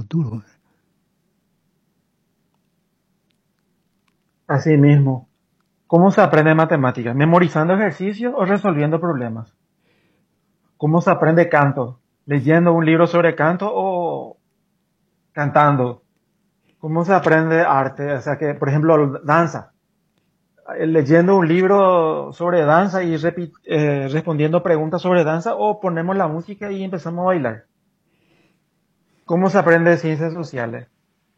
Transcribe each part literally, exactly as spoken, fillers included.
futuro. Así mismo. ¿Cómo se aprende matemáticas? ¿Memorizando ejercicios o resolviendo problemas? ¿Cómo se aprende canto? ¿Leyendo un libro sobre canto o cantando? ¿Cómo se aprende arte? O sea que, por ejemplo, danza. Eh, Leyendo un libro sobre danza y repi- eh, respondiendo preguntas sobre danza o ponemos la música y empezamos a bailar. ¿Cómo se aprende ciencias sociales?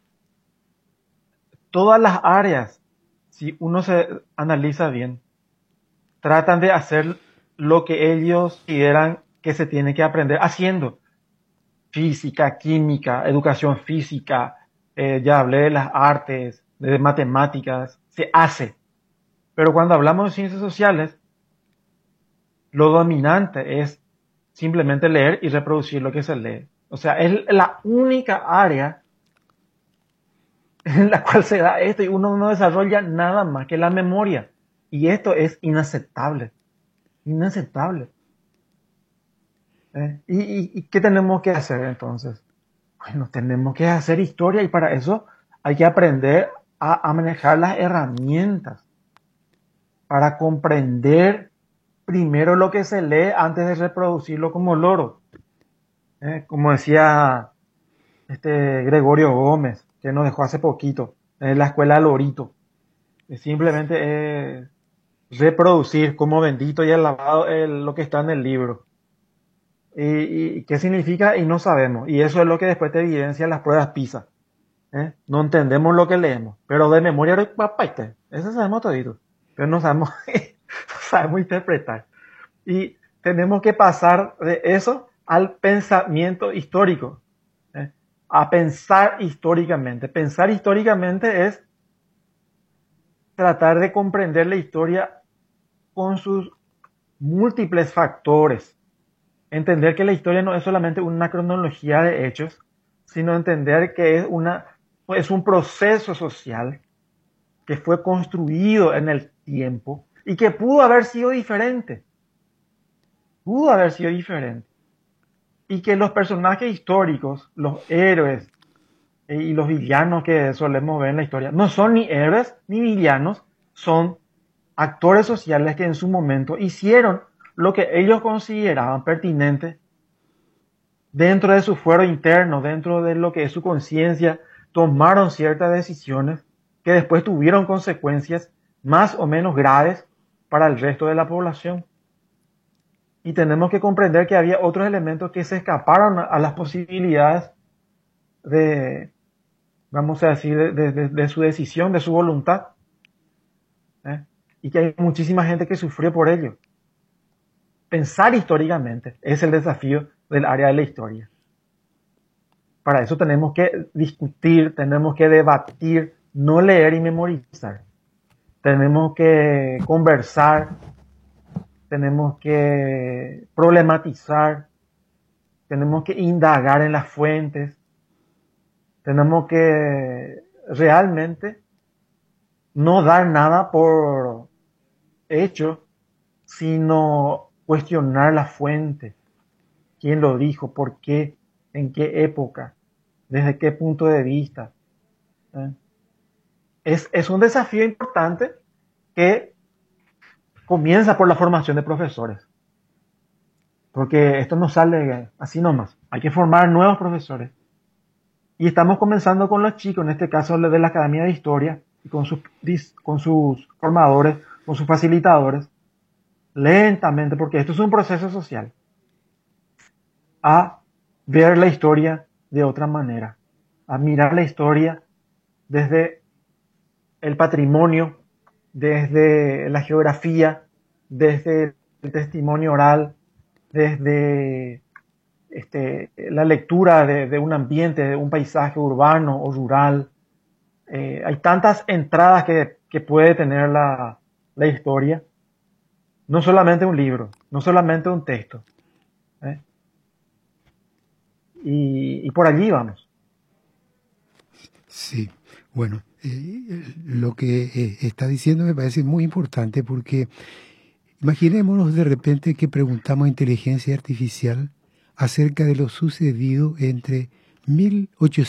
Todas las áreas, si uno se analiza bien, tratan de hacer lo que ellos consideran que se tiene que aprender haciendo. Física, química, educación física, eh, ya hablé de las artes, de matemáticas, se hace. Pero cuando hablamos de ciencias sociales, lo dominante es simplemente leer y reproducir lo que se lee. O sea, es la única área en la cual se da esto y uno no desarrolla nada más que la memoria. Y esto es inaceptable, inaceptable. ¿Eh? ¿Y, y, ¿Y qué tenemos que hacer entonces? Bueno, tenemos que hacer historia y para eso hay que aprender a, a manejar las herramientas para comprender primero lo que se lee antes de reproducirlo como loro. ¿Eh? Como decía este Gregorio Gómez, que nos dejó hace poquito, en la escuela Lorito. Es simplemente es reproducir como bendito y alabado el, lo que está en el libro. ¿Y, y qué significa? Y no sabemos. Y eso es lo que después te evidencia las pruebas PISA. ¿Eh? No entendemos lo que leemos, pero de memoria, eso sabemos todito, pero no sabemos, no sabemos interpretar. Y tenemos que pasar de eso al pensamiento histórico, ¿eh? A pensar históricamente. Pensar históricamente es tratar de comprender la historia con sus múltiples factores. Entender que la historia no es solamente una cronología de hechos, sino entender que es, una, es un proceso social que fue construido en el tiempo y que pudo haber sido diferente. Pudo haber sido diferente. Y que los personajes históricos, los héroes eh, y los villanos que solemos ver en la historia, no son ni héroes ni villanos, son actores sociales que en su momento hicieron lo que ellos consideraban pertinente dentro de su fuero interno, dentro de lo que es su conciencia, tomaron ciertas decisiones que después tuvieron consecuencias más o menos graves para el resto de la población. Y tenemos que comprender que había otros elementos que se escaparon a las posibilidades de, vamos a decir, de, de, de su decisión, de su voluntad. ¿Eh? Y que hay muchísima gente que sufrió por ello. Pensar históricamente es el desafío del área de la historia. Para eso tenemos que discutir, tenemos que debatir, no leer y memorizar. Tenemos que conversar, tenemos que problematizar, tenemos que indagar en las fuentes, tenemos que realmente no dar nada por hecho, sino cuestionar la fuente. ¿Quién lo dijo? ¿Por qué? ¿En qué época? ¿Desde qué punto de vista? ¿Eh? Es, es un desafío importante que comienza por la formación de profesores. Porque esto no sale así nomás. Hay que formar nuevos profesores. Y estamos comenzando con los chicos, en este caso de la Academia de Historia, y con sus, con sus formadores, con sus facilitadores, lentamente, porque esto es un proceso social, a ver la historia de otra manera, a mirar la historia desde el patrimonio, desde la geografía, desde el testimonio oral, desde este, la lectura de, de un ambiente, de un paisaje urbano o rural. Eh, hay tantas entradas que, que puede tener la, la historia, no solamente un libro, no solamente un texto. ¿Eh? Y, y por allí vamos. Sí, bueno, eh, lo que eh, está diciendo me parece muy importante porque imaginémonos de repente que preguntamos a inteligencia artificial acerca de lo sucedido entre mil ochocientos